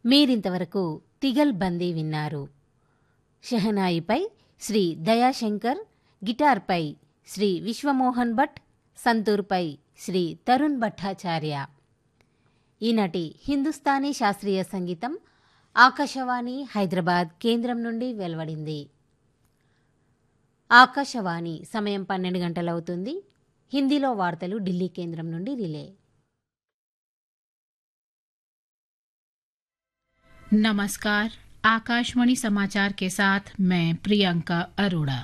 మీరింతవరకు తిగల్ బందీ విన్నారు. షెహనాయిపై శ్రీ దయాశంకర్, గిటార్పై శ్రీ విశ్వమోహన్ భట్, సంతూర్పై శ్రీ తరుణ్ భట్టాచార్య. ఈనాటి హిందుస్థానీ శాస్త్రీయ సంగీతం ఆకాశవాణి హైదరాబాద్ కేంద్రం నుండి వెలువడింది. ఆకాశవాణి సమయం 12 గంటలవుతుంది. హిందీలో వార్తలు ఢిల్లీ కేంద్రం నుండి రిలే. नमस्कार, आकाशवाणी समाचार के साथ मैं प्रियंका अरोड़ा।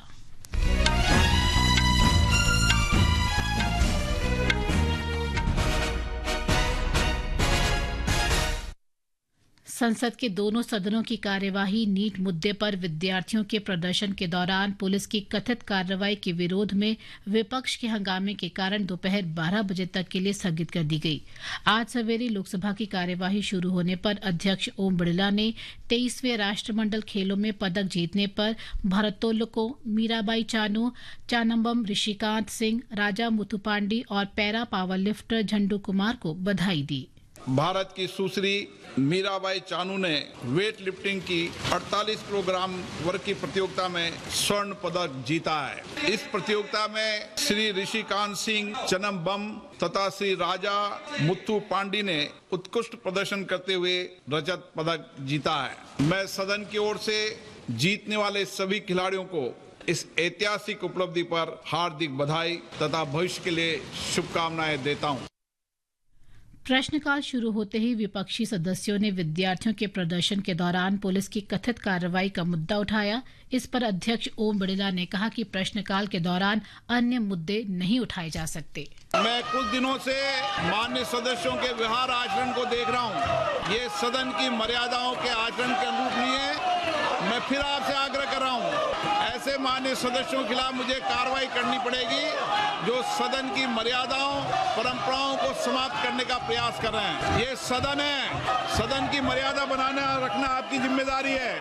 संसद के दोनों सदनों की कार्यवाही नीट मुद्दे पर विद्यार्थियों के प्रदर्शन के दौरान पुलिस की कथित कार्रवाई के विरोध में विपक्ष के हंगामे के कारण दोपहर 12 बजे तक के लिए स्थगित कर दी गई। आज सवेरे लोकसभा की कार्यवाही शुरू होने पर अध्यक्ष ओम बिरला ने 23वें राष्ट्रमंडल खेलों में पदक जीतने पर भारोत्तोलकों मीराबाई चानू, चानम्बम ऋषिकांत सिंह, राजा मुथुपांडी और पैरा पावर लिफ्टर झंडू कुमार को बधाई दी। भारत की सुश्री मीराबाई चानू ने वेट लिफ्टिंग की 48 किलोग्राम वर्ग की प्रतियोगिता में स्वर्ण पदक जीता है। इस प्रतियोगिता में श्री ऋषिकांत सिंह चनम्बम तथा श्री राजा मुथु पांडी ने उत्कृष्ट प्रदर्शन करते हुए रजत पदक जीता है। मैं सदन की ओर से जीतने वाले सभी खिलाड़ियों को इस ऐतिहासिक उपलब्धि पर हार्दिक बधाई तथा भविष्य के लिए शुभकामनाएं देता हूं। प्रश्नकाल शुरू होते ही विपक्षी सदस्यों ने विद्यार्थियों के प्रदर्शन के दौरान पुलिस की कथित कार्रवाई का मुद्दा उठाया। इस पर अध्यक्ष ओम बिरला ने कहा कि प्रश्नकाल के दौरान अन्य मुद्दे नहीं उठाए जा सकते। मैं कुछ दिनों से माननीय सदस्यों के व्यवहार आचरण को देख रहा हूं। ये सदन की मर्यादाओं के आचरण के अनुरूप नहीं है। मैं फिर आपसे आग्रह कर रहा हूं, ऐसे माननीय सदस्यों के खिलाफ मुझे कार्रवाई करनी पड़ेगी जो सदन की मर्यादाओं परंपराओं को समाप्त करने का प्रयास कर रहे हैं। ये सदन है, सदन की मर्यादा बनाना रखना आपकी जिम्मेदारी है।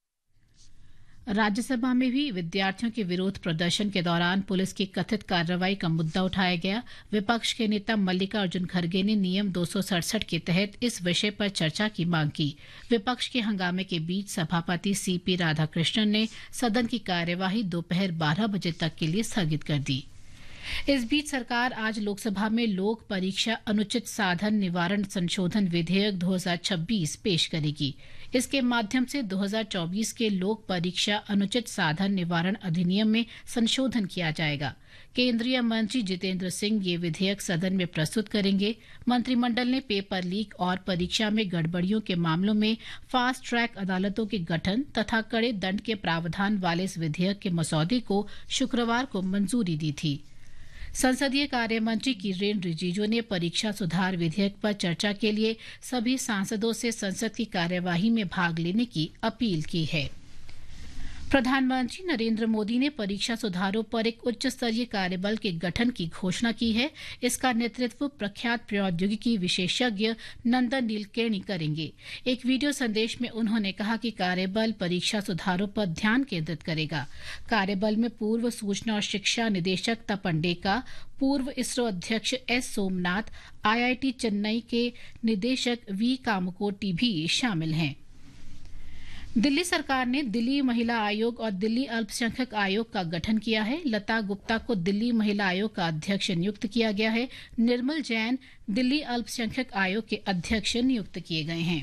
राज्यसभा में भी विद्यार्थियों के विरोध प्रदर्शन के दौरान पुलिस की कथित कार्रवाई का मुद्दा उठाया गया। विपक्ष के नेता मल्लिकार्जुन खड़गे ने नियम 267 के तहत इस विषय पर चर्चा की मांग की। विपक्ष के हंगामे के बीच सभापति सीपी राधाकृष्णन ने सदन की कार्यवाही दोपहर 12 बजे तक के लिए स्थगित कर दी। इस बीच सरकार आज लोकसभा में लोक परीक्षा अनुचित साधन निवारण संशोधन विधेयक 2026 पेश करेगी। इसके माध्यम से 2024 के लोक परीक्षा अनुचित साधन निवारण अधिनियम में संशोधन किया जाएगा। केंद्रीय मंत्री जितेंद्र सिंह ये विधेयक सदन में प्रस्तुत करेंगे। मंत्रिमंडल ने पेपर लीक और परीक्षा में गड़बड़ियों के मामलों में फास्ट ट्रैक अदालतों के गठन तथा कड़े दंड के प्रावधान वाले इस विधेयक के मसौदे को शुक्रवार को मंजूरी दी थी। संसदीय कार्य मंत्री किरेन रिजिजू ने परीक्षा सुधार विधेयक पर चर्चा के लिए सभी सांसदों से संसद की कार्यवाही में भाग लेने की अपील की है। प्रधानमंत्री नरेंद्र मोदी ने परीक्षा सुधारों पर एक उच्च स्तरीय कार्यबल के गठन की घोषणा की है। इसका नेतृत्व प्रख्यात प्रौद्योगिकी विशेषज्ञ नंदन नीलकेणी करेंगे। एक वीडियो संदेश में उन्होंने कहा कि कार्यबल परीक्षा सुधारों पर ध्यान केंद्रित करेगा। कार्यबल में पूर्व सूचना और शिक्षा निदेशक तपन डेका, पूर्व इसरो अध्यक्ष एस सोमनाथ, IIT चेन्नई के निदेशक वी कामकोटी भी शामिल हैं। दिल्ली सरकार ने दिल्ली महिला आयोग और दिल्ली अल्पसंख्यक आयोग का गठन किया है। लता गुप्ता को दिल्ली महिला आयोग का अध्यक्ष नियुक्त किया गया है। निर्मल जैन दिल्ली अल्पसंख्यक आयोग के अध्यक्ष नियुक्त किए गए हैं।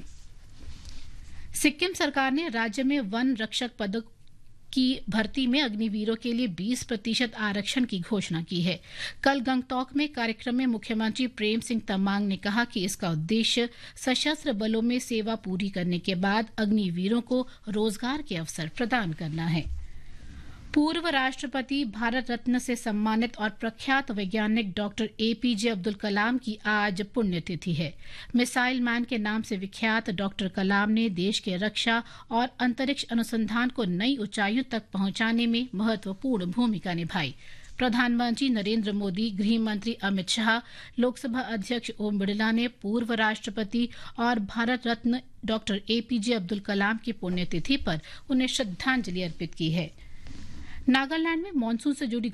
सिक्किम सरकार ने राज्य में वन रक्षक पदक की भर्ती में अग्निवीरों के लिए 20% आरक्षण की घोषणा की है। कल गंगटोक में कार्यक्रम में मुख्यमंत्री प्रेम सिंह तमांग ने कहा कि इसका उद्देश्य सशस्त्र बलों में सेवा पूरी करने के बाद अग्निवीरों को रोजगार के अवसर प्रदान करना है। पूर्व राष्ट्रपति भारत रत्न से सम्मानित और प्रख्यात वैज्ञानिक डॉक्टर APJ अब्दुल कलाम की आज पुण्यतिथि है। मिसाइल मैन के नाम से विख्यात डॉक्टर कलाम ने देश के रक्षा और अंतरिक्ष अनुसंधान को नई ऊंचाइयों तक पहुंचाने में महत्वपूर्ण भूमिका निभाई। प्रधानमंत्री नरेंद्र मोदी, गृह मंत्री अमित शाह, लोकसभा अध्यक्ष ओम बिरला ने पूर्व राष्ट्रपति और भारत रत्न डॉक्टर APJ अब्दुल कलाम की पुण्यतिथि पर उन्हें श्रद्धांजलि अर्पित की है। नागालैंड में मानसून से जुड़ी